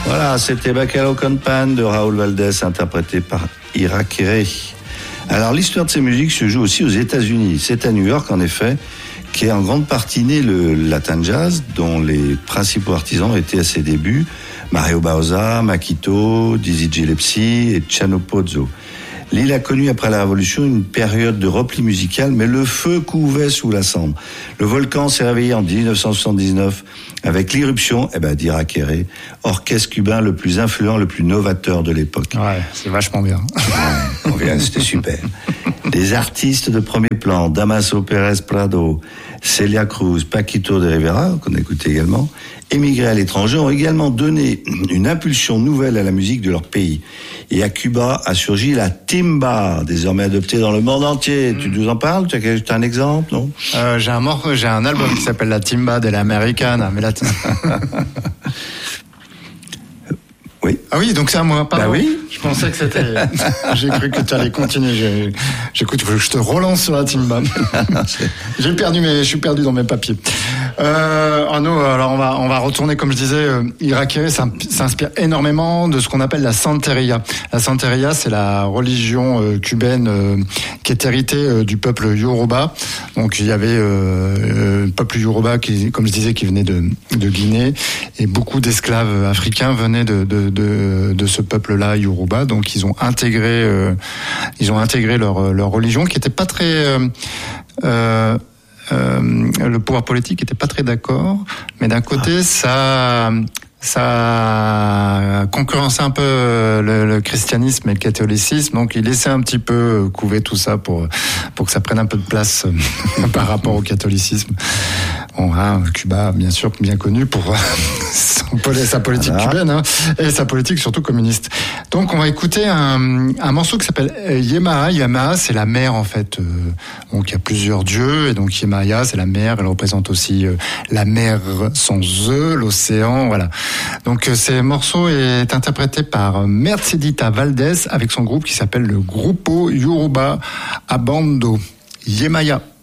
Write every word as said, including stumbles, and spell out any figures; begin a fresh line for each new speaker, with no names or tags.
Voilà, c'était Bacalhau con Pan de Raúl Valdés, interprété par Irakere. Alors, l'histoire de ces musiques se joue aussi aux États-Unis. C'est à New York, en effet, qu'est en grande partie né le latin jazz, dont les principaux artisans étaient à ses débuts Mario Bauza, Makito, Dizzy Gillespie et Chano Pozzo. L'île a connu après la Révolution une période de repli musical, mais le feu couvait sous la cendre. Le volcan s'est réveillé en dix-neuf cent soixante-dix-neuf avec l'irruption, eh ben, d'Irakere, orchestre cubain le plus influent, le plus novateur de l'époque.
Ouais, c'est vachement bien.
Ouais, on vient, c'était super. Des artistes de premier plan, Damaso Pérez Prado, Celia Cruz, Paquito de Rivera, qu'on a écouté également, émigrés à l'étranger, ont également donné une impulsion nouvelle à la musique de leur pays. Et à Cuba a surgi la timba, désormais adoptée dans le monde entier. Mmh. Tu nous en parles? Tu as, tu as un exemple, non?
euh, J'ai un morceau, j'ai un album qui s'appelle La Timba de l'Americana, mais la
Oui.
Ah oui, donc c'est à moi, pardon.
Bah oui.
Je pensais que c'était... J'ai cru que tu allais continuer. J'ai... J'écoute, il faut que je te relance sur la timba. J'ai perdu mes... Je suis perdu dans mes papiers. Euh, Arnaud, alors on va, on va retourner, comme je disais, euh, Irakere s'inspire énormément de ce qu'on appelle la Santeria. La Santeria, c'est la religion euh, cubaine euh, qui est héritée euh, du peuple Yoruba. Donc il y avait euh, le peuple Yoruba, qui, comme je disais, qui venait de, de Guinée, et beaucoup d'esclaves africains venaient de, de, de, de ce peuple-là, Yoruba. Donc ils ont intégré, euh, ils ont intégré leur, leur religion, qui était pas très... Euh, euh, Euh, le pouvoir politique était pas très d'accord, mais d'un côté, ah. ça, ça concurrençait un peu le, le christianisme et le catholicisme, donc il laissait un petit peu couver tout ça pour pour que ça prenne un peu de place par rapport au catholicisme. Bon, hein, Cuba, bien sûr, bien connu pour sa politique voilà. cubaine, hein, et sa politique surtout communiste. Donc, on va écouter un, un morceau qui s'appelle Yemaha. Yemaha, c'est la mer, en fait. Euh, donc, il y a plusieurs dieux, et donc Yemaha, c'est la mer. Elle représente aussi euh, la mer sans eux, l'océan, voilà. Donc, euh, ce morceau est interprété par Mercedita Valdés avec son groupe qui s'appelle le Grupo Yoruba Abando. Yemaha.